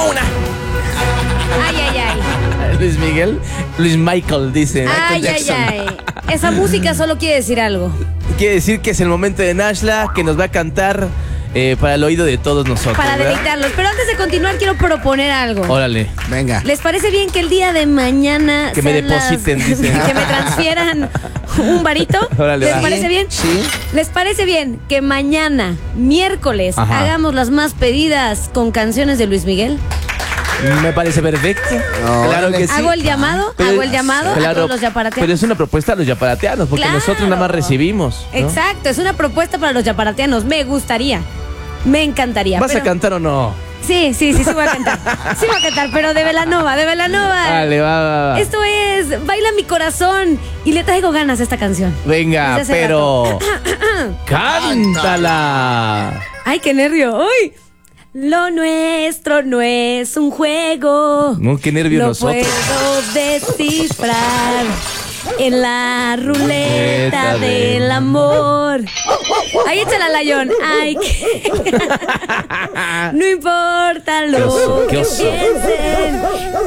una. Ay, ay, ay. Luis Miguel, Luis Michael, dice. Ay, Michael ay, Jackson. ay. Esa música solo quiere decir algo. Quiere decir que es el momento de Nashla, que nos va a cantar para el oído de todos nosotros. Para ¿verdad? deleitarlos. Pero antes de continuar, quiero proponer algo. Órale. Venga. ¿Les parece bien que el día de mañana Que me sean depositen, dicen. que me transfieran un varito? Órale, ¿Les va. parece bien? Sí. ¿Les parece bien que mañana, miércoles, Ajá. hagamos las más pedidas con canciones de Luis Miguel? Me parece perfecto. Claro Órale. que sí. Hago el llamado, Pero- hago el llamado a claro, todos los yaparateanos. Pero es una propuesta a los yaparateanos, porque Claro. nosotros nada más recibimos, ¿no? Exacto, es una propuesta para los yaparateanos. Me gustaría. Me encantaría. ¿Vas a pero- cantar o no? Sí, voy a cantar. Sí voy a cantar, pero de Belanova, de Belanova. Dale, va. Esto es Baila mi corazón y le traigo ganas a esta canción. Venga, Desde hace pero... ¡Cántala! Ay, qué nervio. ¡Uy! Lo nuestro no es un juego. No, qué nervio Lo nosotros. puedo descifrar en la ruleta del amor. Ahí échala, Lion. Ay, que... No importa lo Qué que oso. piensen.